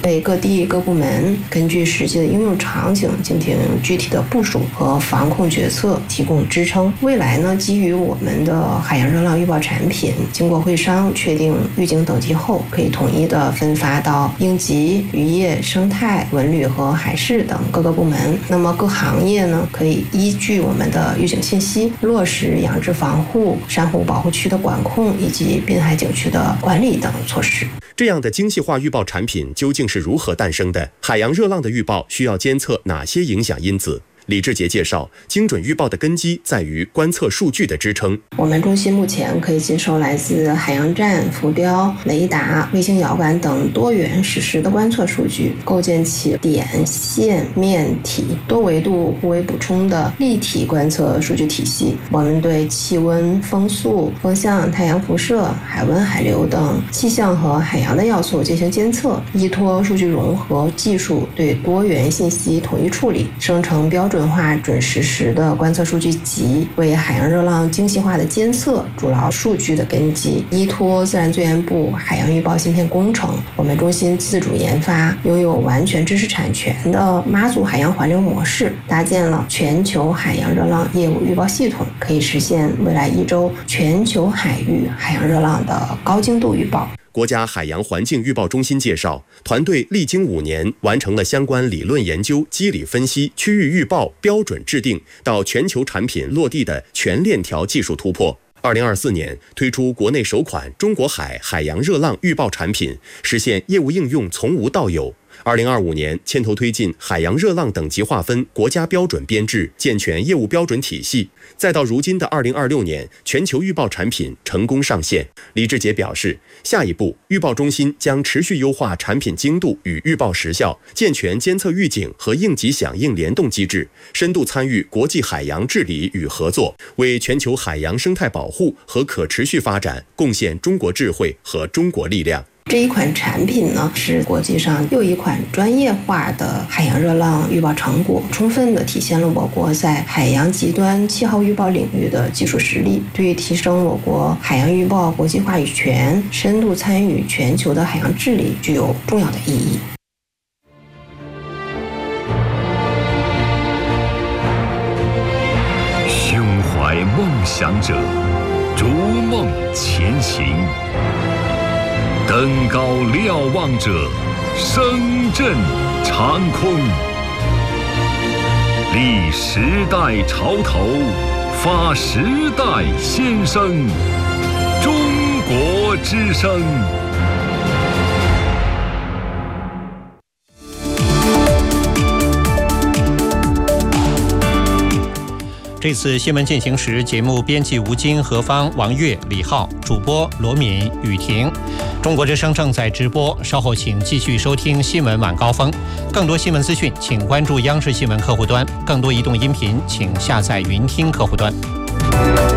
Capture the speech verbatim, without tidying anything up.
为各地各部门根据实际的应用场景进行具体的部署和防控决策提供支撑。未来呢，基于我们的海洋热浪预报产品，经过会商确定预警等级后，可以统一的分发到应急、渔业、生态、文旅和海事等各个部门。那么各行业呢，可以依据我们的预警信息，落实养殖防护、珊瑚保护区的管控以及滨海景区的管理等措施。 这样的精细化预报产品究竟是如何诞生的？海洋热浪的预报需要监测哪些影响因子？李志杰介绍，精准预报的根基在于观测数据的支撑。 我们中心目前可以接收来自海洋站、浮标、雷达、卫星遥感等多元实时的观测数据，构建起点、线、面、体多维度互为补充的立体观测数据体系。我们对气温、风速、风向、太阳辐射、海温、海流等气象和海洋的要素进行监测，依托数据融合技术对多元信息统一处理，生成标准准化准实时的观测数据集，为海洋热浪精细化的监测筑牢数据的根基。依托自然资源部海洋预报芯片工程，我们中心自主研发拥有完全知识产权的妈祖海洋环流模式，搭建了全球海洋热浪业务预报系统，可以实现未来一周全球海域海洋热浪的高精度预报。 国家海洋环境预报中心介绍，团队历经五年，完成了相关理论研究、机理分析、区域预报标准制定到全球产品落地的全链条技术突破。二零二四年推出国内首款中国海海洋热浪预报产品，实现业务应用从无到有。二零二五年牵头推进海洋热浪等级划分国家标准编制，健全业务标准体系。再到如今的二零二六年，全球预报产品成功上线。李志杰表示，下一步预报中心将持续优化产品精度与预报时效，健全监测预警和应急响应联动机制，深度参与国际海洋治理与合作，为全球海洋生态保护和可持续发展贡献中国智慧和中国力量。 这一款产品呢，是国际上又一款专业化的海洋热浪预报成果，充分地体现了我国在海洋极端气候预报领域的技术实力，对于提升我国海洋预报国际话语权、深度参与全球的海洋治理具有重要的意义。 胸怀梦想者，逐梦前行。登高瞭望者，声震长空。立时代潮头，发时代先声。中国之声。 这次新闻进行时，节目编辑吴京、何芳、王悦、李浩，主播罗敏、雨婷。中国之声正在直播，稍后请继续收听新闻晚高峰。更多新闻资讯，请关注央视新闻客户端；更多移动音频，请下载云听客户端。